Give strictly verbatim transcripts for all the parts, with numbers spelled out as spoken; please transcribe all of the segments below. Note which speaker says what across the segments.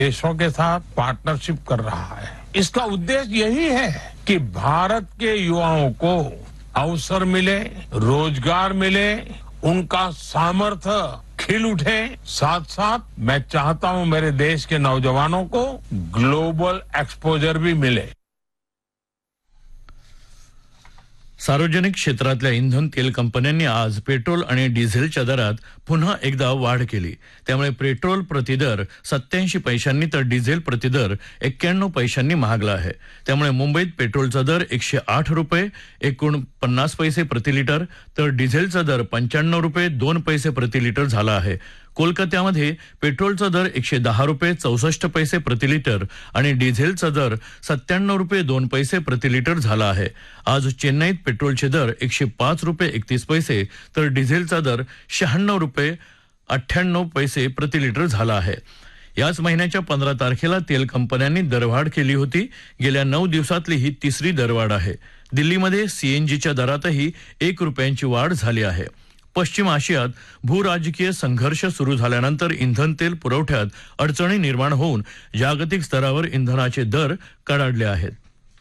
Speaker 1: देशों के साथ पार्टनरशिप कर रहा है। इसका उद्देश्य यही है कि भारत के युवाओं को अवसर मिले, रोजगार मिले, उनका सामर्थ्य खिल उठे। साथ साथ मैं चाहता हूं मेरे देश के नौजवानों को ग्लोबल एक्सपोजर भी मिले।
Speaker 2: सार्वजनिक क्षेत्रातल्या इंधन तेल कंपन्यांनी आज पेट्रोल आणि डिझेलच्या दरात पुन्हा एकदा वाढ केली। त्यामुळे पेट्रोल प्रतिदर सत्याऐंशी पैशांनी तर डिझेल प्रतिदर एक्क्याण्णव पैशांनी महागला आहे। त्यामुळे मुंबईत पेट्रोलचा दर एकशे आठ रुपये एकोणपन्नास पैसे प्रति लिटर तर डिझेलचा दर पंच्याण्णव रुपये दोन पैसे प्रति लिटर झाला आहे। कोलकात्यामध्ये पेट्रोलचा दर एकशे दहा रुपये चौसष्ट पैसे प्रति लिटर आणि डिझेलचा दर सत्त्याण्णव रुपये दोन पैसे प्रति लिटर झाला आहे। आज चेन्नईत पेट्रोलचे दर एकशे पाच रुपये एकतीस पैसे तर डिझेलचा दर शहाण्णव रुपये अठ्ठ्याण्णव पैसे प्रति लिटर झाला आहे। याच महिन्याच्या पंधरा तारखेला तेल कंपन्यांनी दरवाढ केली होती। गेल्या नऊ दिवसातली ही तिसरी दरवाढ आहे। दिल्लीमध्ये सीएनजीच्या दरातही एक रुपयांची वाढ झाली आहे। पश्चिम आशियात भूराजकीय संघर्ष सुरू झाल्यानंतर इंधन तेल पुरवठ्यात अडचणी निर्माण होऊन जागतिक स्तरावर इंधनाचे दर कडाडले आहेत।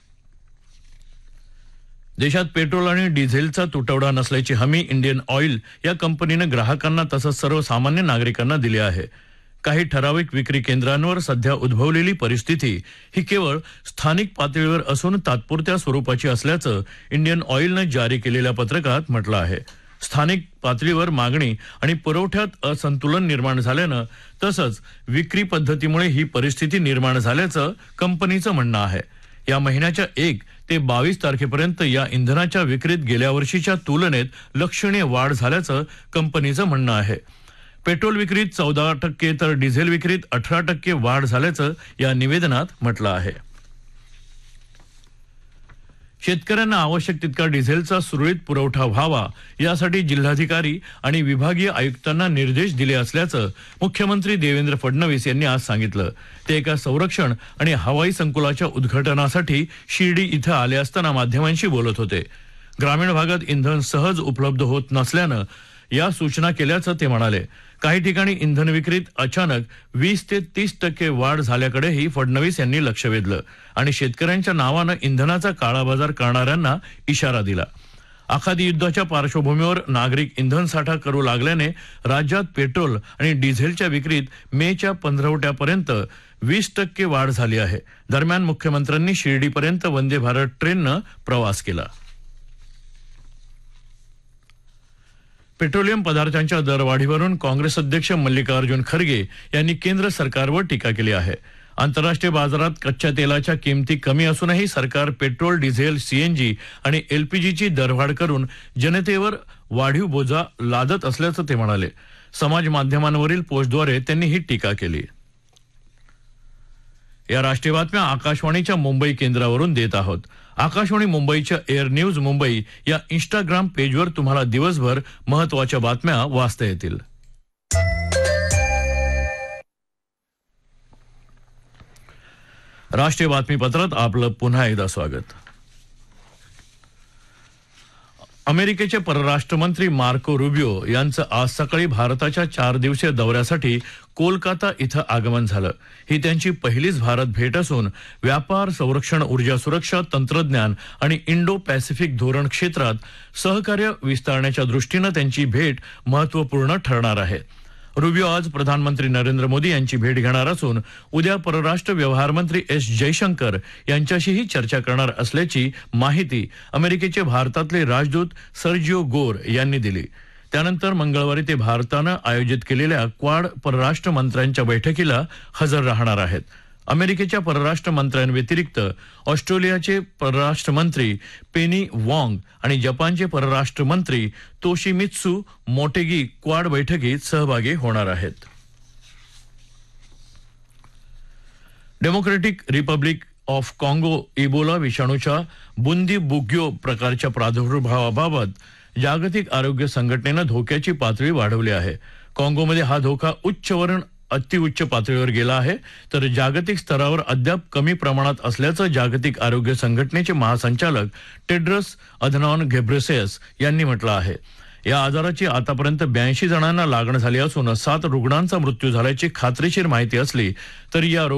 Speaker 2: देशात पेट्रोल आणि डिझेलचा तुटवडा नसल्याची हमी इंडियन ऑइल या कंपनीने ग्राहकांना तसंच सर्वसामान्य नागरिकांना दिली आहे। काही ठराविक विक्री केंद्रांवर सध्या उद्भवलेली परिस्थिती ही केवळ स्थानिक पातळीवर असून तात्पुरत्या स्वरूपाची असल्याचं इंडियन ऑइलने जारी केलेल्या पत्रकात म्हटलं आहे। स्थानिक पातळीवर मागणी आणि पुरवठ्यात असंतुलन निर्माण झाल्यानं तसंच विक्री पद्धतीमुळे ही परिस्थिती निर्माण झाल्याचं कंपनीचं म्हणणं आहे। या महिन्याच्या एक ते बावीस तारखेपर्यंत या इंधनाच्या विक्रीत गेल्या वर्षीच्या तुलनेत लक्षणीय वाढ झाल्याचं कंपनीचं म्हणणं आहे। पेट्रोल विक्रीत चौदा टक्के तर डिझेल विक्रीत अठरा टक्के वाढ झाल्याचं या निवेदनात म्हटलं आहे। शेतकऱ्यांना आवश्यक तितका डिझेलचा सुरळीत पुरवठा व्हावा यासाठी जिल्हाधिकारी आणि विभागीय आयुक्तांना निर्देश दिले असल्याचं मुख्यमंत्री देवेंद्र फडणवीस यांनी आज सांगितलं। ते एका संरक्षण आणि हवाई संकुलाच्या उद्घाटनासाठी शिर्डी इथं आले असताना माध्यमांशी बोलत होते। ग्रामीण भागात इंधन सहज उपलब्ध होत नसल्यानं या सूचना केल्याचं ते म्हणाले। काही ठिकाणी इंधन विक्रीत अचानक वीस ते तीस टक्के वाढ झाल्याकडेही फडणवीस यांनी लक्ष वेधलं आणि शेतकऱ्यांच्या नावानं इंधनाचा काळाबाजार करणाऱ्यांना इशारा दिला। आखाती युद्धाच्या पार्श्वभूमीवर नागरिक इंधन साठा करू लागल्याने राज्यात पेट्रोल आणि डिझेलच्या विक्रीत मेच्या पंधरवड्यापर्यंत वीस टक्के वाढ झाली आहे। दरम्यान मुख्यमंत्र्यांनी शिर्डीपर्यंत वंदे भारत ट्रेननं प्रवास केला। पेट्रोलियम पदार्थांच्या दरवाढीवरून काँग्रेस अध्यक्ष मल्लिकार्जुन खरगे यांनी केंद्र सरकारवर टीका केली आहे। आंतरराष्ट्रीय बाजारात कच्च्या तेलाच्या किमती कमी असूनही सरकार पेट्रोल, डिझेल, सीएनजी आणि एलपीजीची दरवाढ करून जनतेवर वाढीव बोजा लादत असल्याचं ते म्हणाले। समाज माध्यमांवरील पोस्टद्वारे त्यांनी ही टीका केली। या राष्ट्रीय बातम्या आकाशवाणीच्या मुंबई केंद्रावरून देत आहोत। आकाशवाणी मुंबईच्या एअर न्यूज मुंबई या इंस्टाग्राम पेजवर तुम्हाला दिवसभर महत्त्वाच्या बातम्या वाचता येतील। राष्ट्रीय बातमीपत्रात आपलं पुन्हा एकदा स्वागत। अमेरिकेचे परराष्ट्र मंत्री मार्को रुबियो यांचं आज सकाळी भारताच्या चार दिवसीय दौऱ्यासाठी कोलकाता इथं आगमन झालं। ही त्यांची पहिलीच भारत भेट असून व्यापार, संरक्षण, ऊर्जा सुरक्षा, तंत्रज्ञान आणि इंडो पॅसिफिक धोरण क्षेत्रात सहकार्य विस्तारण्याच्या दृष्टीनं त्यांची भेट महत्त्वपूर्ण ठरणार आहे। रुबियो आज प्रधानमंत्री नरेंद्र मोदी यांची भेट घेणार असून उद्या परराष्ट्र व्यवहार मंत्री एस जयशंकर यांच्याशीही चर्चा करणार असल्याची माहिती अमेरिकेचे भारतातले राजदूत सर्जिओ गोर यांनी दिली। त्यानंतर मंगळवारी ते भारतानं आयोजित केलेल्या क्वाड परराष्ट्र मंत्र्यांच्या बैठकीला हजर राहणार आहेत। अमेरिकेच्या परराष्ट्र मंत्र्यांव्यतिरिक्त ऑस्ट्रेलियाचे परराष्ट्र मंत्री पेनी वॉंग आणि जपानचे परराष्ट्र मंत्री तोशिमित्सु मोटेगी क्वाड बैठकीत सहभागी होणार आहेत। डेमोक्रेटिक रिपब्लिक ऑफ काँगो इबोला विषाणूच्या बुंदीबुग्यो प्रकारच्या प्रादुर्भावाबाबत जागतिक आरोग्य संघटनेनं धोक्याची पातळी वाढवली आहे। काँगोमध्ये हा धोका उच्चवरून अतिउच्च पातळीवर गेला आहे तर जागतिक स्तरावर अद्याप कमी प्रमाणात असल्याचं जागतिक आरोग्य संघटनेचे महासंचालक टेड्रस अधनॉन घेब्रेसेयस यांनी म्हटलं आहे। या आजाराची आतापर्यंत ब्याऐंशी जणांना लागण झाली असून सात रुग्णांचा मृत्यू झाल्याची खात्रीशीर माहिती असली तरी या